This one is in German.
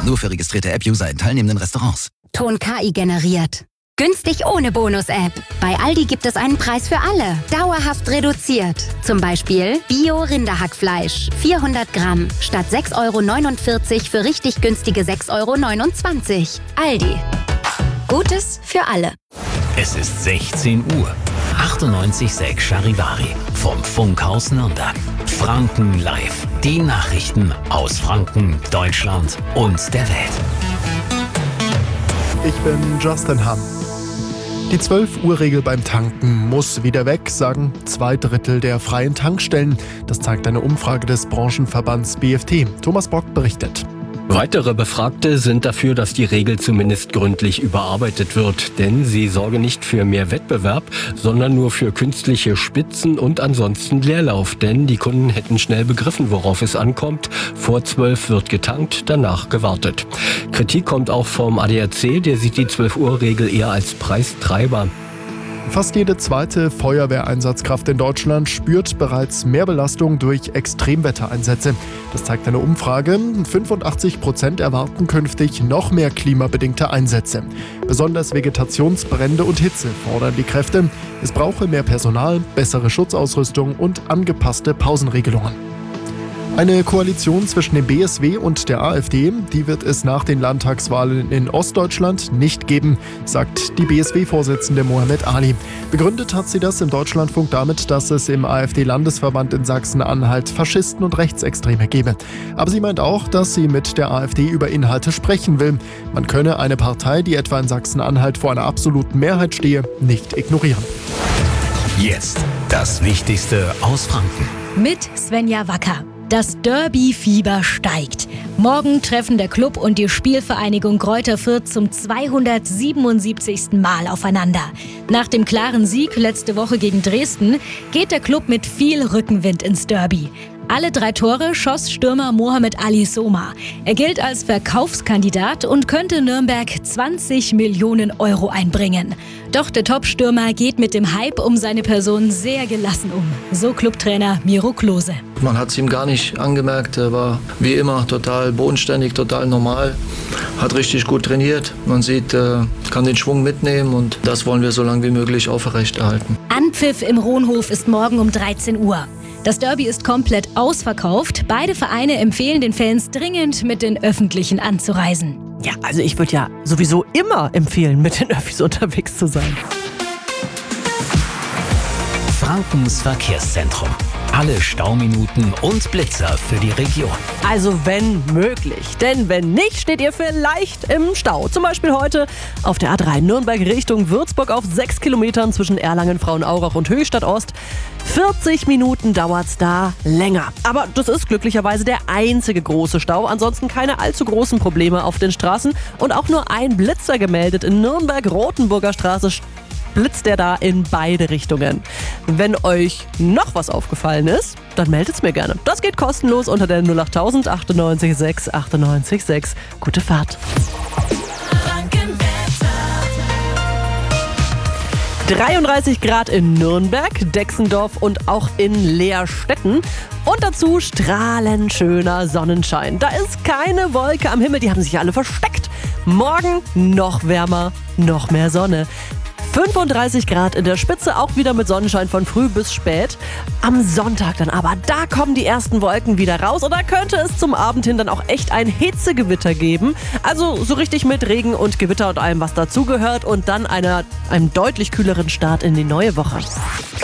Nur für registrierte App-User in teilnehmenden Restaurants. Ton KI generiert. Günstig ohne Bonus-App. Bei Aldi gibt es einen Preis für alle. Dauerhaft reduziert. Zum Beispiel Bio-Rinderhackfleisch. 400 Gramm. Statt 6,49 € für richtig günstige 6,29 €. Aldi. Gutes für alle. Es ist 16 Uhr. 98,6 Charivari vom Funkhaus Nürnberg. Franken live. Die Nachrichten aus Franken, Deutschland und der Welt. Ich bin Justin Hamm. Die 12-Uhr-Regel beim Tanken muss wieder weg, sagen 2/3 der freien Tankstellen. Das zeigt eine Umfrage des Branchenverbands BFT. Thomas Bock berichtet. Weitere Befragte sind dafür, dass die Regel zumindest gründlich überarbeitet wird, denn sie sorge nicht für mehr Wettbewerb, sondern nur für künstliche Spitzen und ansonsten Leerlauf, denn die Kunden hätten schnell begriffen, worauf es ankommt. Vor 12 wird getankt, danach gewartet. Kritik kommt auch vom ADAC, der sieht die 12-Uhr-Regel eher als Preistreiber. Fast jede zweite Feuerwehreinsatzkraft in Deutschland spürt bereits Mehrbelastung durch Extremwettereinsätze. Das zeigt eine Umfrage. 85% erwarten künftig noch mehr klimabedingte Einsätze. Besonders Vegetationsbrände und Hitze fordern die Kräfte. Es brauche mehr Personal, bessere Schutzausrüstung und angepasste Pausenregelungen. Eine Koalition zwischen dem BSW und der AfD, die wird es nach den Landtagswahlen in Ostdeutschland nicht geben, sagt die BSW-Vorsitzende Mohammed Ali. Begründet hat sie das im Deutschlandfunk damit, dass es im AfD-Landesverband in Sachsen-Anhalt Faschisten und Rechtsextreme gebe. Aber sie meint auch, dass sie mit der AfD über Inhalte sprechen will. Man könne eine Partei, die etwa in Sachsen-Anhalt vor einer absoluten Mehrheit stehe, nicht ignorieren. Jetzt das Wichtigste aus Franken. Mit Svenja Wacker. Das Derby-Fieber steigt. Morgen treffen der Club und die Spielvereinigung Greuther Fürth zum 277. Mal aufeinander. Nach dem klaren Sieg letzte Woche gegen Dresden geht der Club mit viel Rückenwind ins Derby. Alle 3 Tore schoss Stürmer Mohamed Ali Soma. Er gilt als Verkaufskandidat und könnte Nürnberg 20 Millionen € einbringen. Doch der Top-Stürmer geht mit dem Hype um seine Person sehr gelassen um. So Clubtrainer Miro Klose. Man hat es ihm gar nicht angemerkt. Er war wie immer total bodenständig, total normal. Hat richtig gut trainiert. Man sieht, kann den Schwung mitnehmen und das wollen wir so lange wie möglich aufrechterhalten. Anpfiff im Rohnhof ist morgen um 13 Uhr. Das Derby ist komplett ausverkauft. Beide Vereine empfehlen den Fans dringend, mit den Öffentlichen anzureisen. Ja, also ich würde ja sowieso immer empfehlen, mit den Öffis unterwegs zu sein. Frankens Verkehrszentrum. Alle Stauminuten und Blitzer für die Region. Also wenn möglich. Denn wenn nicht, steht ihr vielleicht im Stau. Zum Beispiel heute auf der A3 Nürnberg Richtung Würzburg auf 6 Kilometern zwischen Erlangen, Frauenaurach und Höchstadt Ost. 40 Minuten dauert's da länger. Aber das ist glücklicherweise der einzige große Stau. Ansonsten keine allzu großen Probleme auf den Straßen. Und auch nur ein Blitzer gemeldet in Nürnberg-Rotenburger Straße. Blitzt der da in beide Richtungen. Wenn euch noch was aufgefallen ist, dann meldet's mir gerne. Das geht kostenlos unter der 08000 98 6 98 6. Gute Fahrt. 33 Grad in Nürnberg, Dexendorf und auch in Leerstetten. Und dazu strahlend schöner Sonnenschein. Da ist keine Wolke am Himmel, die haben sich alle versteckt. Morgen noch wärmer, noch mehr Sonne. 35 Grad in der Spitze, auch wieder mit Sonnenschein von früh bis spät. Am Sonntag dann aber, da kommen die ersten Wolken wieder raus und da könnte es zum Abend hin dann auch echt ein Hitzegewitter geben. Also so richtig mit Regen und Gewitter und allem, was dazugehört und dann einem deutlich kühleren Start in die neue Woche.